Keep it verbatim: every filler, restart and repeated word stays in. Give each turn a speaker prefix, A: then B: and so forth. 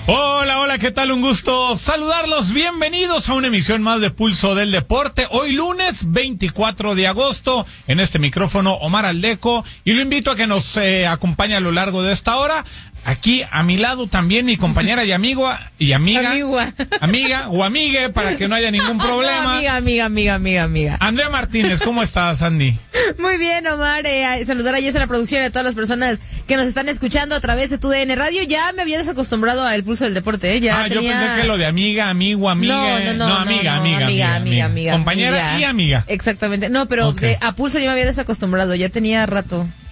A: Hola, hola, ¿qué tal? Un gusto saludarlos. Bienvenidos a una emisión más de Pulso del Deporte. Hoy lunes veinticuatro de agosto, en este micrófono Omar Aldeco, y lo invito a que nos eh, acompañe a lo largo de esta hora. Aquí a mi lado también mi compañera y amigo y amiga,
B: Amigua.
A: amiga o amigue, para que no haya ningún problema.
B: No, amiga, amiga, amiga, amiga, amiga.
A: Andrea Martínez, ¿cómo estás, Andy?
B: Muy bien, Omar. Eh, saludar a Jess en la producción y a todas las personas que nos están escuchando a través de tu D N Radio. Ya me había desacostumbrado al Pulso del Deporte, ¿eh? Ya
A: ah,
B: tenía...
A: yo pensé que lo de amiga, amigo, amiga.
B: No, no, no,
A: no, amiga,
B: no, no,
A: amiga, amiga,
B: amiga, amiga,
A: compañera
B: amiga.
A: y amiga.
B: Exactamente. No, pero
A: Okay.
B: de, a Pulso yo me había desacostumbrado. Ya tenía rato